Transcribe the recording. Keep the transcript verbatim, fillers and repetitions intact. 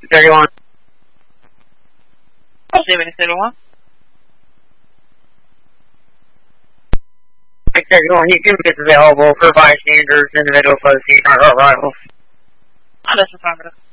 thirty-one. seventy-seven-one. six thirty-one, you can be available for bystanders, individual close to your rivals. That's affirmative.